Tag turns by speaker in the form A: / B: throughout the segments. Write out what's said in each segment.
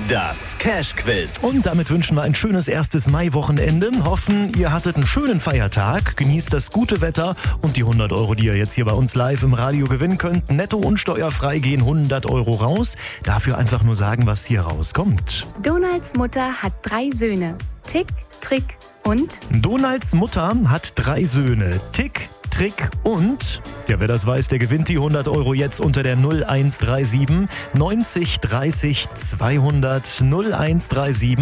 A: Das Cash-Quiz.
B: Und damit wünschen wir ein schönes erstes Mai-Wochenende. Hoffen, ihr hattet einen schönen Feiertag, genießt das gute Wetter und die 100 Euro, die ihr jetzt hier bei uns live im Radio gewinnen könnt. Netto und steuerfrei gehen 100 Euro raus. Dafür einfach nur sagen, was hier rauskommt.
C: Donalds Mutter hat 3 Söhne. Tick, Trick und...
B: Donalds Mutter hat 3 Söhne. Tick, Trick und... Ja, wer das weiß, der gewinnt die 100 Euro jetzt unter der 0137 90 30 200 0137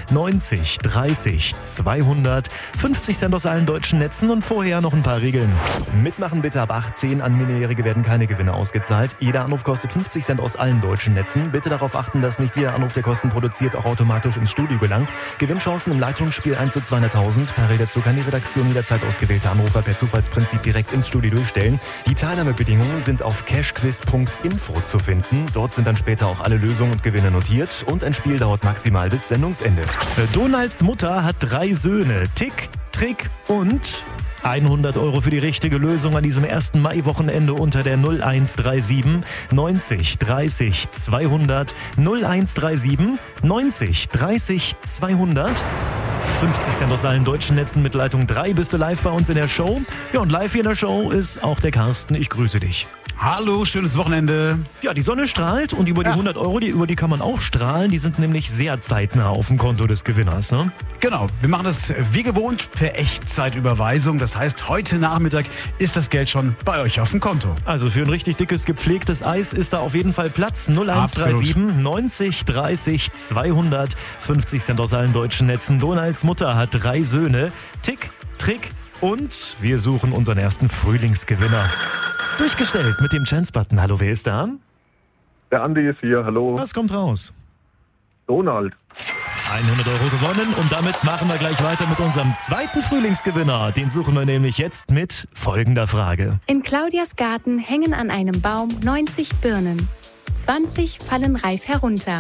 B: 90 30 200. 50 Cent aus allen deutschen Netzen und vorher noch ein paar Regeln. Mitmachen bitte ab 18. An Minderjährige werden keine Gewinne ausgezahlt. Jeder Anruf kostet 50 Cent aus allen deutschen Netzen. Bitte darauf achten, dass nicht jeder Anruf, der Kosten produziert, auch automatisch ins Studio gelangt. Gewinnchancen im Leitungsspiel 1 zu 200.000. Parallel dazu kann die Redaktion jederzeit ausgewählte Anrufer per Zufallsprinzip direkt ins Studio durchstellen. Die Teilnahmebedingungen sind auf cashquiz.info zu finden. Dort sind dann später auch alle Lösungen und Gewinne notiert. Und ein Spiel dauert maximal bis Sendungsende. Donalds Mutter hat 3 Söhne. Tick, Trick und... 100 Euro für die richtige Lösung an diesem 1. Mai-Wochenende unter der 0137 90 30 200 0137 90 30 200. 50 Cent aus allen deutschen Netzen mit Leitung 3 bist du live bei uns in der Show. Ja, und live hier in der Show ist auch der Carsten. Ich grüße dich.
D: Hallo, schönes Wochenende.
B: Ja, die Sonne strahlt und über die 100 Euro, über die kann man auch strahlen. Die sind nämlich sehr zeitnah auf dem Konto des Gewinners, ne?
D: Genau, wir machen das wie gewohnt per Echtzeitüberweisung. Das heißt, heute Nachmittag ist das Geld schon bei euch auf dem Konto.
B: Also für ein richtig dickes, gepflegtes Eis ist da auf jeden Fall Platz. 0137 90 30 200. 50 Cent aus allen deutschen Netzen. Donalds Mutter hat 3 Söhne. Tick, Trick und wir suchen unseren ersten Frühlingsgewinner. Durchgestellt mit dem Chance-Button. Hallo, wer ist da?
E: Der Andi ist hier, hallo.
B: Was kommt raus?
E: Donald.
B: 100 Euro gewonnen und damit machen wir gleich weiter mit unserem zweiten Frühlingsgewinner. Den suchen wir nämlich jetzt mit folgender Frage.
C: In Claudias Garten hängen an einem Baum 90 Birnen. 20 fallen reif herunter.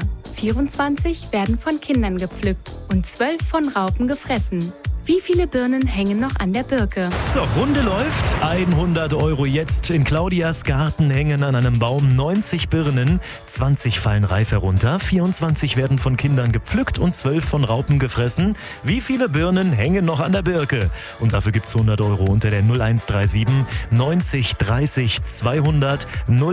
C: 24 werden von Kindern gepflückt und 12 von Raupen gefressen. Wie viele Birnen hängen noch an der Birke?
B: So, Runde läuft. 100 Euro jetzt. In Claudias Garten hängen an einem Baum 90 Birnen. 20 fallen reif herunter. 24 werden von Kindern gepflückt und 12 von Raupen gefressen. Wie viele Birnen hängen noch an der Birke? Und dafür gibt's 100 Euro unter der 0137 90 30 200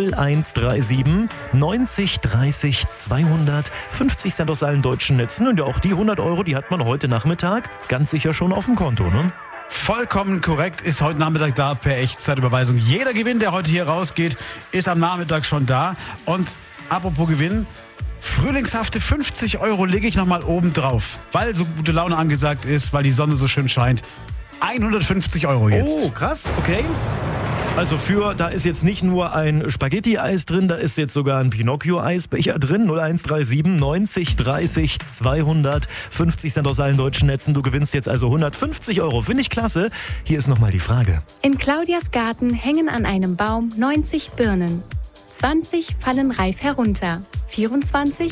B: 0137 90 30 200. 50 Cent aus allen deutschen Netzen. Und ja, auch die 100 Euro, die hat man heute Nachmittag ganz sicher schon auf dem Konto, ne?
D: Vollkommen korrekt, ist heute Nachmittag da per Echtzeitüberweisung. Jeder Gewinn, der heute hier rausgeht, ist am Nachmittag schon da. Und apropos Gewinn, frühlingshafte 50 Euro lege ich nochmal oben drauf, weil so gute Laune angesagt ist, weil die Sonne so schön scheint. 150 Euro jetzt.
B: Oh, krass, okay. Also da ist jetzt nicht nur ein Spaghetti-Eis drin, da ist jetzt sogar ein Pinocchio-Eisbecher drin. 0137 90 30 200. 50 Cent aus allen deutschen Netzen. Du gewinnst jetzt also 150 Euro. Finde ich klasse. Hier ist nochmal die Frage.
C: In Claudias Garten hängen an einem Baum 90 Birnen. 20 fallen reif herunter. 24